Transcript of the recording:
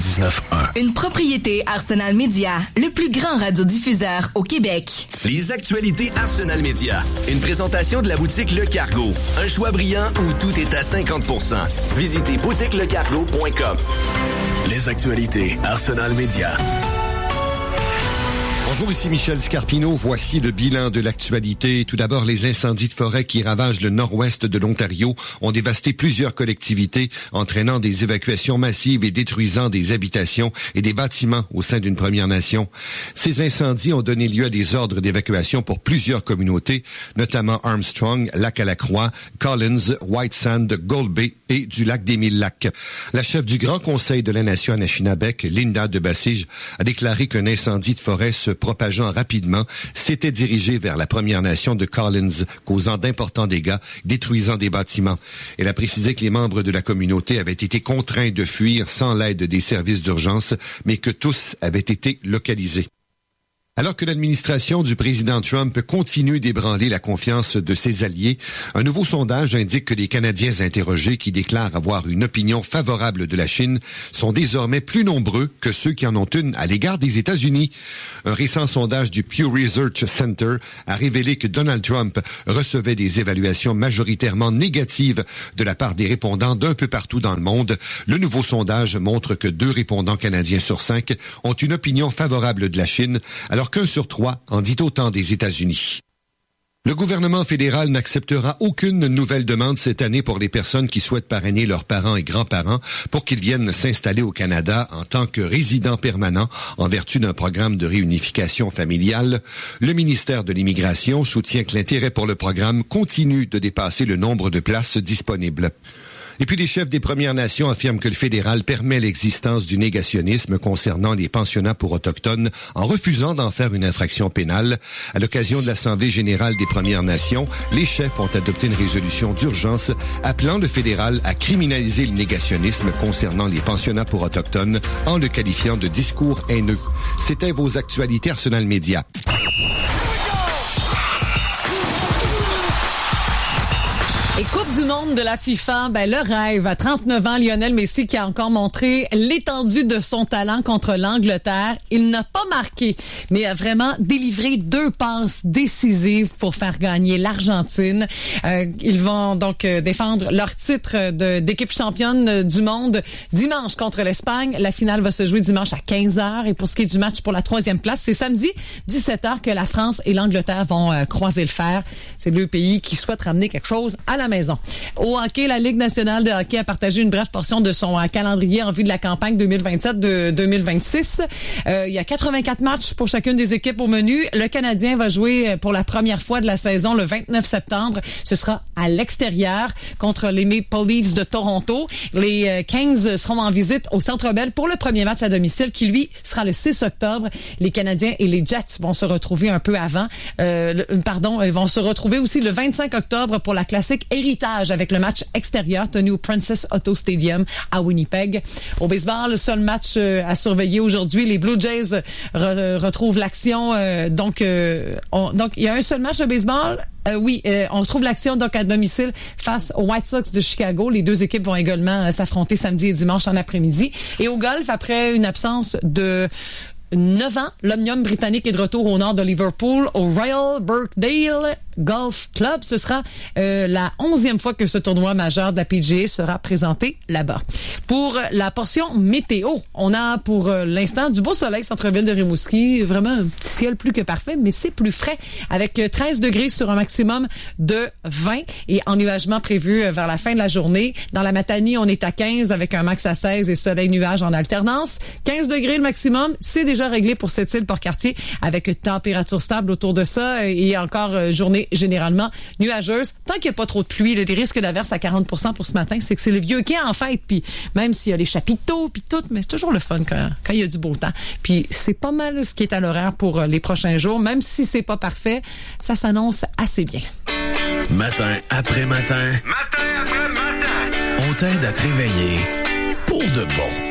99.1. Une propriété Arsenal Média, le plus grand radiodiffuseur au Québec. Les actualités Arsenal Média. Une présentation de la boutique Le Cargo. Un choix brillant où tout est à 50%. Visitez boutiquelecargo.com. Les actualités Arsenal Média. Bonjour, ici Michel Scarpino. Voici le bilan de l'actualité. Tout d'abord, les incendies de forêt qui ravagent le nord-ouest de l'Ontario ont dévasté plusieurs collectivités, entraînant des évacuations massives et détruisant des habitations et des bâtiments au sein d'une Première Nation. Ces incendies ont donné lieu à des ordres d'évacuation pour plusieurs communautés, notamment Armstrong, Lac-à-la-Croix, Collins, White Sand, Gold Bay et du lac des Mille-Lacs. La chef du Grand Conseil de la Nation Anishinaabe, Linda de Bassige, a déclaré qu'un incendie de forêt se propageant rapidement, s'était dirigé vers la Première Nation de Collins, causant d'importants dégâts, détruisant des bâtiments. Elle a précisé que les membres de la communauté avaient été contraints de fuir sans l'aide des services d'urgence, mais que tous avaient été localisés. Alors que l'administration du président Trump continue d'ébranler la confiance de ses alliés, un nouveau sondage indique que les Canadiens interrogés qui déclarent avoir une opinion favorable de la Chine sont désormais plus nombreux que ceux qui en ont une à l'égard des États-Unis. Un récent sondage du Pew Research Center a révélé que Donald Trump recevait des évaluations majoritairement négatives de la part des répondants d'un peu partout dans le monde. Le nouveau sondage montre que 2 répondants canadiens sur 5 ont une opinion favorable de la Chine, alors qu'un sur 3 en dit autant des États-Unis. Le gouvernement fédéral n'acceptera aucune nouvelle demande cette année pour les personnes qui souhaitent parrainer leurs parents et grands-parents pour qu'ils viennent s'installer au Canada en tant que résidents permanents en vertu d'un programme de réunification familiale. Le ministère de l'Immigration soutient que l'intérêt pour le programme continue de dépasser le nombre de places disponibles. Et puis les chefs des Premières Nations affirment que le fédéral permet l'existence du négationnisme concernant les pensionnats pour autochtones en refusant d'en faire une infraction pénale. À l'occasion de l'Assemblée générale des Premières Nations, les chefs ont adopté une résolution d'urgence appelant le fédéral à criminaliser le négationnisme concernant les pensionnats pour autochtones en le qualifiant de discours haineux. C'était vos actualités Arsenal Média. Et Coupe du monde de la FIFA, le rêve. À 39 ans, Lionel Messi qui a encore montré l'étendue de son talent contre l'Angleterre. Il n'a pas marqué, mais a vraiment délivré 2 passes décisives pour faire gagner l'Argentine. Ils vont donc défendre leur titre d'équipe championne du monde dimanche contre l'Espagne. La finale va se jouer dimanche à 15h. Et pour ce qui est du match pour la 3e place, c'est samedi 17h que la France et l'Angleterre vont croiser le fer. C'est 2 pays qui souhaitent ramener quelque chose à la maison. Au hockey, la Ligue nationale de hockey a partagé une brève portion de son calendrier en vue de la campagne 2027-2026. Il y a 84 matchs pour chacune des équipes au menu. Le Canadien va jouer pour la première fois de la saison le 29 septembre. Ce sera à l'extérieur contre les Maple Leafs de Toronto. Les Kings seront en visite au Centre Bell pour le premier match à domicile qui, lui, sera le 6 octobre. Les Canadiens et les Jets vont se retrouver un peu avant. Ils vont se retrouver aussi le 25 octobre pour la classique Héritage avec le match extérieur tenu au Princess Auto Stadium à Winnipeg. Au baseball, le seul match à surveiller aujourd'hui, les Blue Jays retrouvent l'action. Donc, il y a un seul match de baseball. On retrouve l'action donc à domicile face aux White Sox de Chicago. Les 2 équipes vont également s'affronter samedi et dimanche en après-midi. Et au golf, après une absence de 9 ans, l'Omnium britannique est de retour au nord de Liverpool, au Royal Birkdale Golf Club. Ce sera la 11e fois que ce tournoi majeur de la PGA sera présenté là-bas. Pour la portion météo, on a pour l'instant du beau soleil centre-ville de Rimouski. Vraiment un petit ciel plus que parfait, mais c'est plus frais avec 13 degrés sur un maximum de 20 et ennuagement prévu vers la fin de la journée. Dans la Matanie, on est à 15 avec un max à 16 et soleil-nuage en alternance. 15 degrés le maximum, c'est déjà réglé pour cette île Port-Cartier avec température stable autour de ça et encore journée généralement nuageuse. Tant qu'il n'y a pas trop de pluie, les risques d'averse à 40% pour ce matin, c'est que c'est le vieux quai en fête. Puis même s'il y a les chapiteaux puis tout, mais c'est toujours le fun quand il y a du beau temps. Puis c'est pas mal ce qui est à l'horaire pour les prochains jours. Même si c'est pas parfait, ça s'annonce assez bien. Matin après matin. Matin après matin. On t'aide à te réveiller pour de bon.